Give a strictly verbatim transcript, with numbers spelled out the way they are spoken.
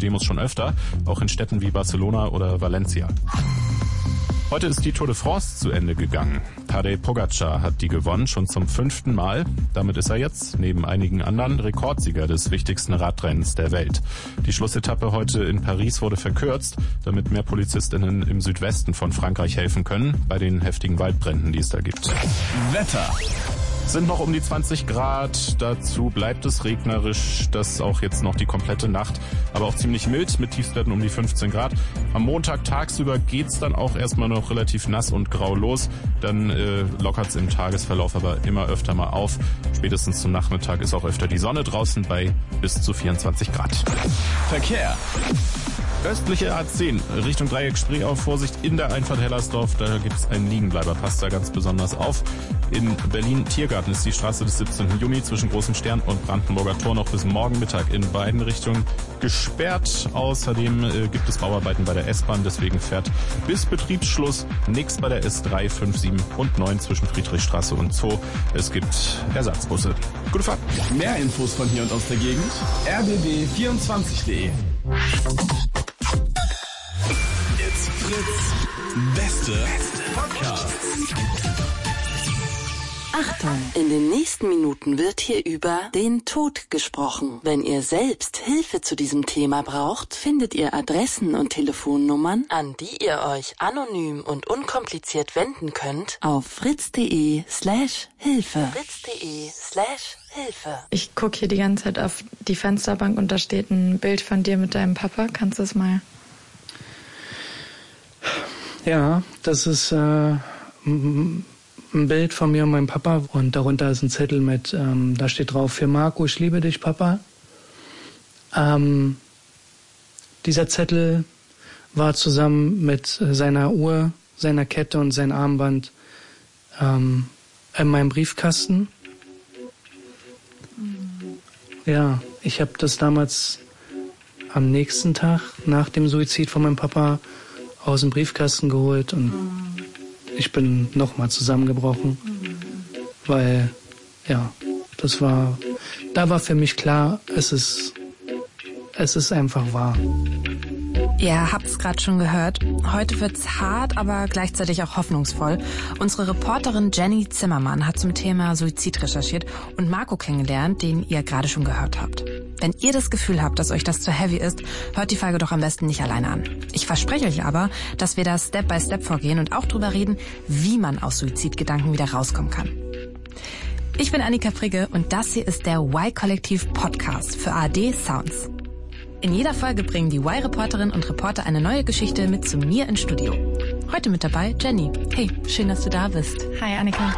Demos schon öfter, auch in Städten wie Barcelona oder Valencia. Heute ist die Tour de France zu Ende gegangen. Tadej Pogačar hat die gewonnen, schon zum fünften Mal. Damit ist er jetzt, neben einigen anderen, Rekordsieger des wichtigsten Radrennens der Welt. Die Schlussetappe heute in Paris wurde verkürzt, damit mehr PolizistInnen im Südwesten von Frankreich helfen können, bei den heftigen Waldbränden, die es da gibt. Wetter. Sind noch um die zwanzig Grad, dazu bleibt es regnerisch, das auch jetzt noch die komplette Nacht, aber auch ziemlich mild mit Tiefstwerten um die fünfzehn Grad. Am Montag tagsüber geht's dann auch erstmal noch relativ nass und grau los, dann äh, lockert's im Tagesverlauf aber immer öfter mal auf. Spätestens zum Nachmittag ist auch öfter die Sonne draußen bei bis zu vierundzwanzig Grad. Verkehr. Östliche A zehn, Richtung Dreieck Spreeau, Vorsicht in der Einfahrt Hellersdorf, da gibt es einen Liegenbleiber, passt da ganz besonders auf. In Berlin-Tiergarten ist die Straße des siebzehnten Juni zwischen Großem Stern und Brandenburger Tor noch bis morgen Mittag in beiden Richtungen gesperrt. Außerdem äh, gibt es Bauarbeiten bei der S-Bahn, deswegen fährt bis Betriebsschluss nichts bei der S drei, fünf, sieben und neun zwischen Friedrichstraße und Zoo. Es gibt Ersatzbusse. Gute Fahrt. Mehr Infos von hier und aus der Gegend r b b vierundzwanzig punkt de. It's Fritz. Beste Podcasts. Achtung, in den nächsten Minuten wird hier über den Tod gesprochen. Wenn ihr selbst Hilfe zu diesem Thema braucht, findet ihr Adressen und Telefonnummern, an die ihr euch anonym und unkompliziert wenden könnt, auf fritz.de slash Hilfe. fritz.de slash Hilfe. Ich gucke hier die ganze Zeit auf die Fensterbank und da steht ein Bild von dir mit deinem Papa. Kannst du es mal... Ja, das ist äh, ein Bild von mir und meinem Papa und darunter ist ein Zettel mit, ähm, da steht drauf, für Marco, ich liebe dich, Papa. Ähm, dieser Zettel war zusammen mit seiner Uhr, seiner Kette und sein Armband ähm, in meinem Briefkasten. Ja, ich habe das damals am nächsten Tag nach dem Suizid von meinem Papa aus dem Briefkasten geholt und ich bin nochmal zusammengebrochen, weil, ja, das war, da war für mich klar, es ist, es ist einfach wahr. Ihr habt's gerade schon gehört. Heute wird's hart, aber gleichzeitig auch hoffnungsvoll. Unsere Reporterin Jenny Zimmermann hat zum Thema Suizid recherchiert und Marco kennengelernt, den ihr gerade schon gehört habt. Wenn ihr das Gefühl habt, dass euch das zu heavy ist, hört die Folge doch am besten nicht alleine an. Ich verspreche euch aber, dass wir da Step by Step vorgehen und auch drüber reden, wie man aus Suizidgedanken wieder rauskommen kann. Ich bin Annika Frigge und das hier ist der Y-Kollektiv Podcast für A R D Sounds. In jeder Folge bringen die Y-Reporterinnen und Reporter eine neue Geschichte mit zu mir ins Studio. Heute mit dabei Jenny. Hey, schön, dass du da bist. Hi Annika.